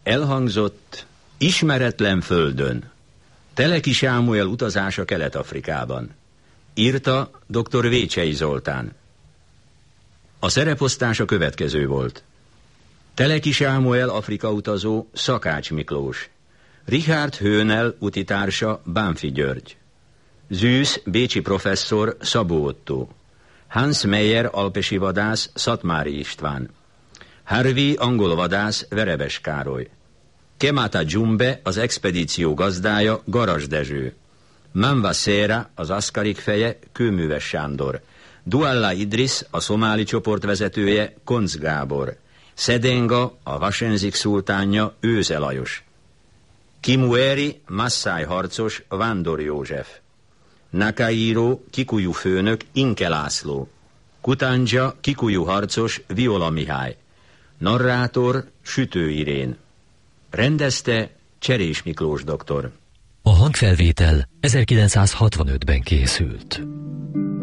Elhangzott Ismeretlen földön. Teleki Sámuel utazása Kelet-Afrikában. Írta dr. Vécsei Zoltán. A szereposztás a következő volt. Teleki Sámuel Afrika utazó Szakács Miklós. Richard Höhnel utitársa Bánfi György. Zűsz bécsi professzor Szabó Ottó. Hans Meyer alpesi vadász Szatmári István. Harvey angol vadász Verebes Károly. Kemata Dzsumbe az expedíció gazdája Garas Dezső. Manva Széra az Aszkarik feje Kőműves Sándor. Dualla Idris a szomáli csoport vezetője Koncz Gábor. Szedenga a Vasenzik szultánja Őze Lajos. Kimueri Masszáj harcos Vándor József. Nakairo Kikuyu főnök Inke László. Kutanja Kikuyu harcos Viola Mihály. Narrátor Sütő Irén. Rendezte Cserés Miklós doktor. A hangfelvétel 1965-ben készült.